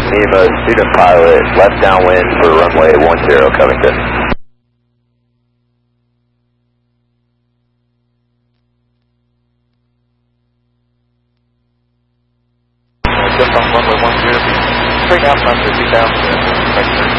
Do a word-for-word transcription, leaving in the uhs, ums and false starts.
Nema, student pilot, left downwind for runway one zero Covington. Just on runway one zero, straight out from the two thousand.